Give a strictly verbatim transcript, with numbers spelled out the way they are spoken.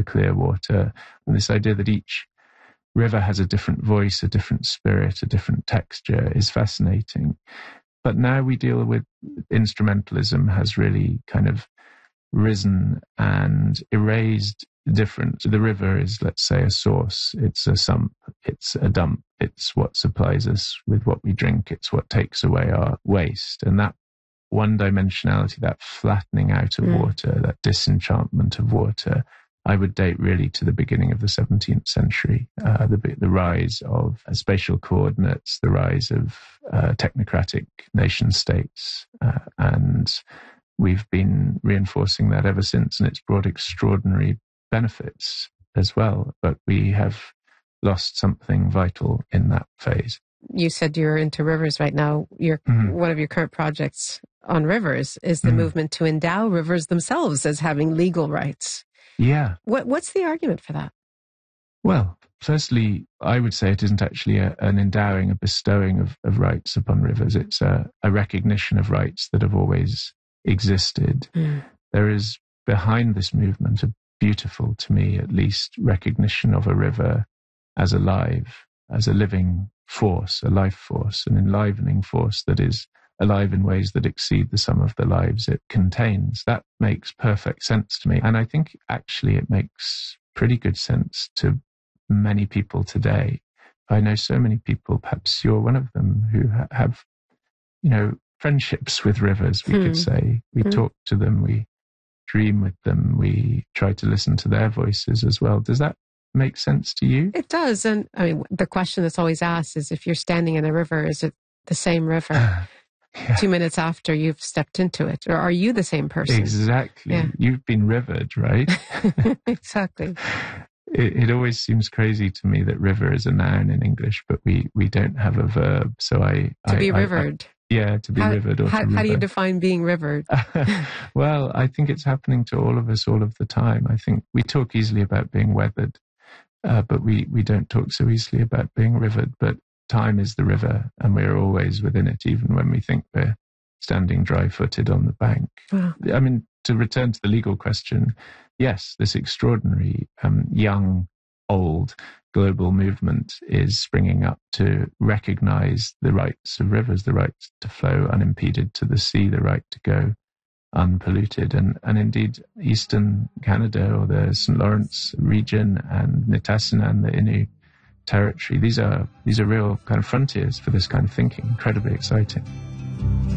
clear water. And this idea that each river has a different voice, a different spirit, a different texture is fascinating. But now we deal with instrumentalism has really kind of risen and erased different. The river is, let's say, a source. It's a sump. It's a dump. It's what supplies us with what we drink. It's what takes away our waste. And that one-dimensionality, that flattening out of mm. water, that disenchantment of water, I would date really to the beginning of the seventeenth century, uh, the, the rise of uh, spatial coordinates, the rise of uh, technocratic nation states, uh, and we've been reinforcing that ever since, and it's brought extraordinary benefits as well, but we have lost something vital in that phase. You said you're into rivers right now. Your mm-hmm. one of your current projects on rivers is the mm. movement to endow rivers themselves as having legal rights. Yeah. What What's the argument for that? Well, firstly, I would say it isn't actually a, an endowing, a bestowing of, of rights upon rivers. It's a, a recognition of rights that have always existed. Mm. There is behind this movement a beautiful, to me at least, recognition of a river as alive, as a living force, a life force, an enlivening force that is alive in ways that exceed the sum of the lives it contains. That makes perfect sense to me. And I think actually it makes pretty good sense to many people today. I know so many people, perhaps you're one of them, who ha- have, you know, friendships with rivers, we hmm. could say. We hmm. talk to them, we dream with them, we try to listen to their voices as well. Does that make sense to you? It does. And I mean, the question that's always asked is, if you're standing in a river, is it the same river yeah. two minutes after you've stepped into it? Or are you the same person? Exactly. Yeah. You've been rivered, right? Exactly. It, it always seems crazy to me that river is a noun in English, but we, we don't have a verb. So I... To I, be I, rivered. I, Yeah, to be how, rivered. Or how, to river. How do you define being rivered? Well, I think it's happening to all of us all of the time. I think we talk easily about being weathered, uh, but we, we don't talk so easily about being rivered. But time is the river, and we're always within it, even when we think we're standing dry-footed on the bank. Wow. I mean, to return to the legal question, yes, this extraordinary um, young, old global movement is springing up to recognize the rights of rivers, the right to flow unimpeded to the sea, the right to go unpolluted. And, and indeed, Eastern Canada or the Saint Lawrence region and Nitassinan and the Innu territory, these are, these are real kind of frontiers for this kind of thinking, incredibly exciting.